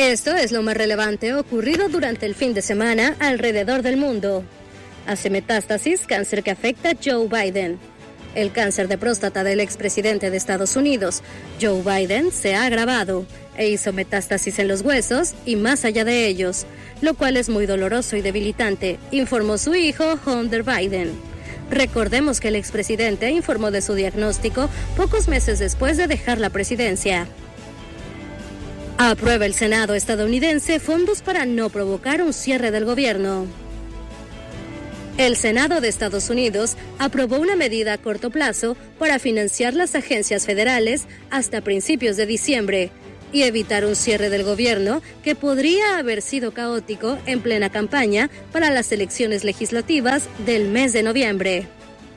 Esto es lo más relevante ocurrido durante el fin de semana alrededor del mundo. Hace metástasis cáncer que afecta a Joe Biden. El cáncer de próstata del expresidente de Estados Unidos, Joe Biden, se ha agravado e hizo metástasis en los huesos y más allá de ellos, lo cual es muy doloroso y debilitante, informó su hijo Hunter Biden. Recordemos que el expresidente informó de su diagnóstico pocos meses después de dejar la presidencia. Aprueba el Senado estadounidense fondos para no provocar un cierre del gobierno. El Senado de Estados Unidos aprobó una medida a corto plazo para financiar las agencias federales hasta principios de diciembre y evitar un cierre del gobierno que podría haber sido caótico en plena campaña para las elecciones legislativas del mes de noviembre.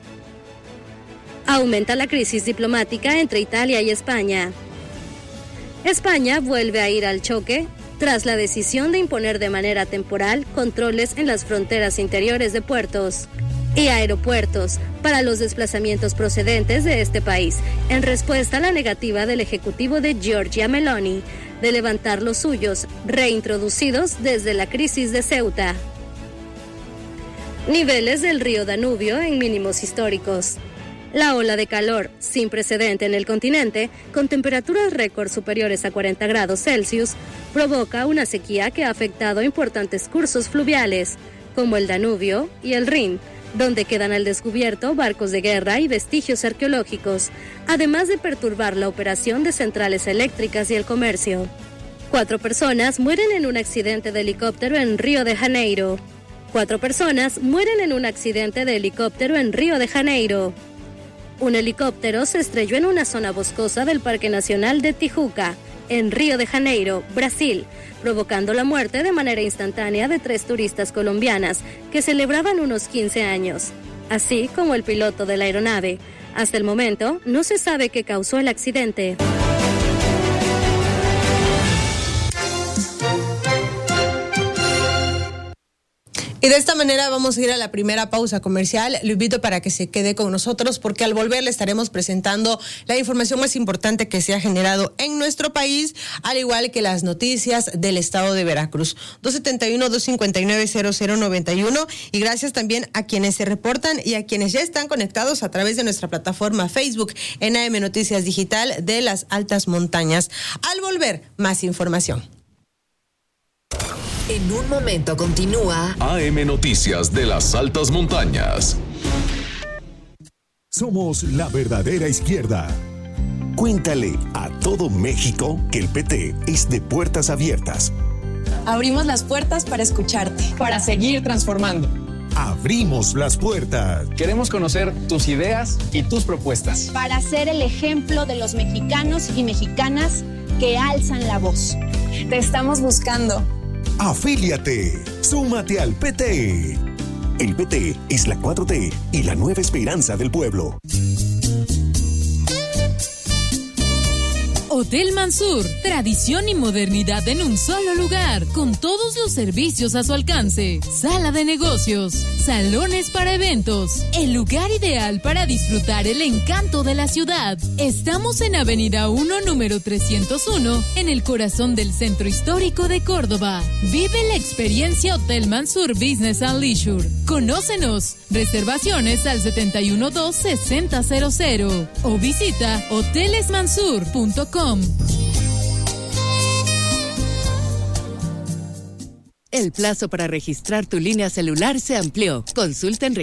Aumenta la crisis diplomática entre Italia y España. España vuelve a ir al choque tras la decisión de imponer de manera temporal controles en las fronteras interiores de puertos y aeropuertos para los desplazamientos procedentes de este país, en respuesta a la negativa del ejecutivo de Giorgia Meloni de levantar los suyos, reintroducidos desde la crisis de Ceuta. Niveles del río Danubio en mínimos históricos. La ola de calor, sin precedente en el continente, con temperaturas récord superiores a 40 grados Celsius, provoca una sequía que ha afectado importantes cursos fluviales, como el Danubio y el Rin, donde quedan al descubierto barcos de guerra y vestigios arqueológicos, además de perturbar la operación de centrales eléctricas y el comercio. 4 personas mueren en un accidente de helicóptero en Río de Janeiro. 4 personas mueren en un accidente de helicóptero en Río de Janeiro. Un helicóptero se estrelló en una zona boscosa del Parque Nacional de Tijuca, en Río de Janeiro, Brasil, provocando la muerte de manera instantánea de 3 turistas colombianas que celebraban unos 15 años, así como el piloto de la aeronave. Hasta el momento, no se sabe qué causó el accidente. Y de esta manera vamos a ir a la primera pausa comercial. Lo invito para que se quede con nosotros porque al volver le estaremos presentando la información más importante que se ha generado en nuestro país, al igual que las noticias del estado de Veracruz. 271-259-0091 y gracias también a quienes se reportan y a quienes ya están conectados a través de nuestra plataforma Facebook en AM Noticias Digital de las Altas Montañas. Al volver, más información. En un momento continúa AM Noticias de las Altas Montañas. Somos la verdadera izquierda. Cuéntale a todo México que el PT es de puertas abiertas. Abrimos las puertas para escucharte, para seguir transformando. Abrimos las puertas. Queremos conocer tus ideas y tus propuestas. Para ser el ejemplo de los mexicanos y mexicanas que alzan la voz. Te estamos buscando. Afíliate, súmate al PT. El PT es la 4T y la nueva esperanza del pueblo. Hotel Mansur, tradición y modernidad en un solo lugar, con todos los servicios a su alcance. Sala de negocios, salones para eventos, el lugar ideal para disfrutar el encanto de la ciudad. Estamos en Avenida 1, número 301, en el corazón del centro histórico de Córdoba. Vive la experiencia Hotel Mansur Business and Leisure. Conócenos. Reservaciones al 712-6000 o visita hotelesmansur.com. El plazo para registrar tu línea celular se amplió. Consulta en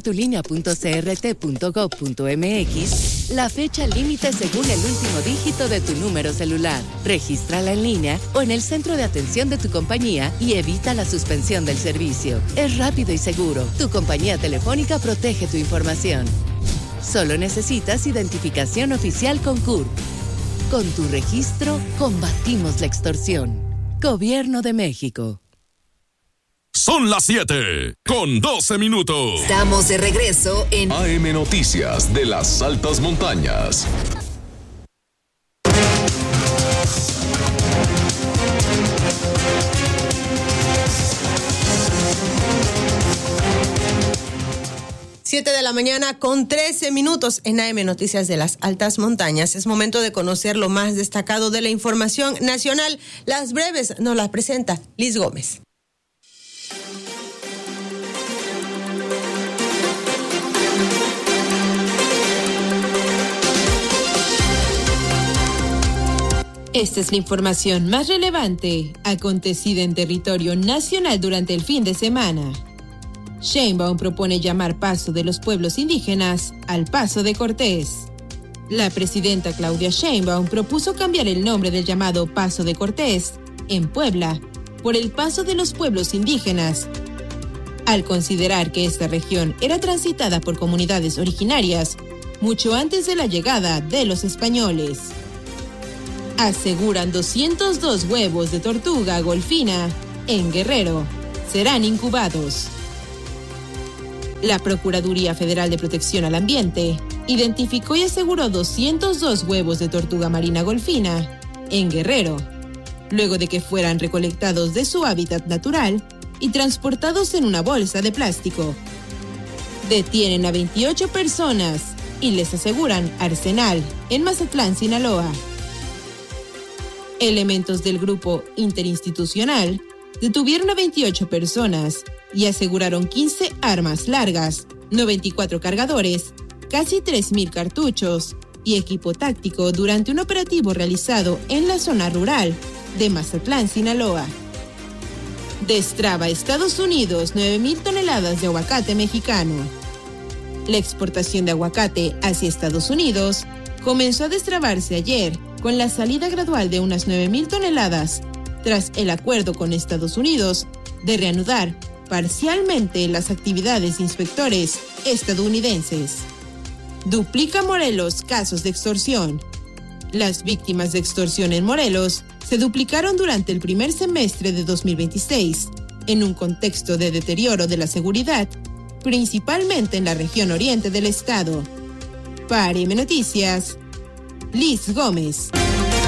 registratulinea.crt.gov.mx la fecha límite según el último dígito de tu número celular. Regístrala en línea o en el centro de atención de tu compañía y evita la suspensión del servicio. Es rápido y seguro. Tu compañía telefónica protege tu información. Solo necesitas identificación oficial con CURP. Con tu registro, combatimos la extorsión. Gobierno de México. Son las 7:12. Estamos de regreso en AM Noticias de las Altas Montañas. 7:13 a.m. en AM Noticias de las Altas Montañas. Es momento de conocer lo más destacado de la información nacional. Las breves nos las presenta Liz Gómez. Esta es la información más relevante acontecida en territorio nacional durante el fin de semana. Sheinbaum propone llamar Paso de los Pueblos Indígenas al Paso de Cortés. La presidenta Claudia Sheinbaum propuso cambiar el nombre del llamado Paso de Cortés, en Puebla, por el Paso de los Pueblos Indígenas, al considerar que esta región era transitada por comunidades originarias mucho antes de la llegada de los españoles. Aseguran 202 huevos de tortuga golfina en Guerrero serán incubados. La Procuraduría Federal de Protección al Ambiente identificó y aseguró 202 huevos de tortuga marina golfina en Guerrero, luego de que fueran recolectados de su hábitat natural y transportados en una bolsa de plástico. Detienen a 28 personas y les aseguran arsenal en Mazatlán, Sinaloa. Elementos del grupo interinstitucional detuvieron a 28 personas y aseguraron 15 armas largas, 94 cargadores, casi 3,000 cartuchos y equipo táctico durante un operativo realizado en la zona rural de Mazatlán, Sinaloa. Destraba Estados Unidos 9,000 toneladas de aguacate mexicano. La exportación de aguacate hacia Estados Unidos comenzó a destrabarse ayer con la salida gradual de unas 9,000 toneladas, tras el acuerdo con Estados Unidos de reanudar parcialmente las actividades de inspectores estadounidenses. Duplica Morelos casos de extorsión. Las víctimas de extorsión en Morelos se duplicaron durante el primer semestre de 2026, en un contexto de deterioro de la seguridad, principalmente en la región oriente del estado. Para AM Noticias, Liz Gómez.